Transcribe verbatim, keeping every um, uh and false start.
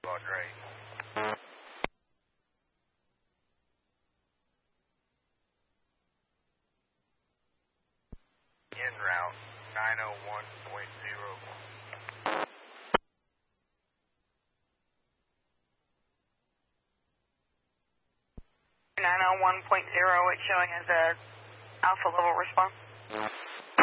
Right. En route nine oh one point zero. nine oh one point zero, it's showing as a alpha level response.